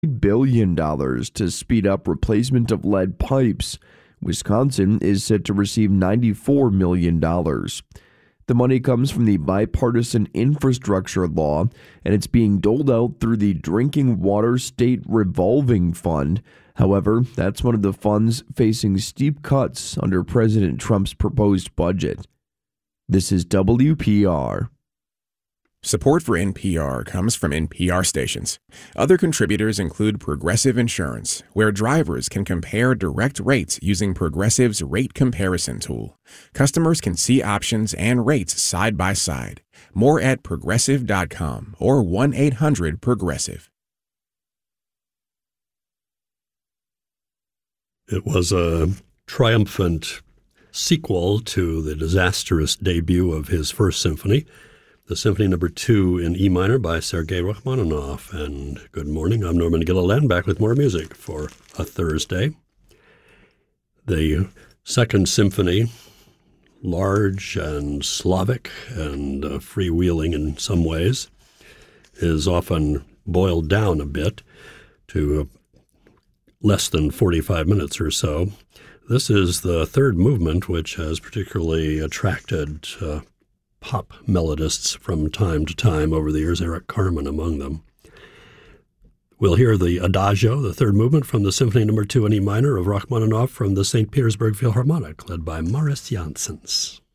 billion to speed up replacement of lead pipes. Wisconsin is set to receive $94 million. The money comes from the bipartisan infrastructure law, and it's being doled out through the Drinking Water State Revolving Fund. However, that's one of the funds facing steep cuts under President Trump's proposed budget. This is WPR. Support for NPR comes from NPR stations. Other contributors include Progressive Insurance, where drivers can compare direct rates using Progressive's rate comparison tool. Customers can see options and rates side by side. More at progressive.com or 1-800-PROGRESSIVE. It was a triumphant sequel to the disastrous debut of his first symphony, the Symphony No. 2 in E minor by Sergei Rachmaninoff. And good morning, I'm Norman Gilliland, back with more music for a Thursday. The Second Symphony, large and Slavic and freewheeling in some ways, is often boiled down a bit to less than 45 minutes or so. This is the third movement, which has particularly attracted pop melodists from time to time over the years, Eric Carmen among them. We'll hear the Adagio, the third movement from the Symphony No. 2 in E minor of Rachmaninoff from the St. Petersburg Philharmonic, led by Maurice Janssens.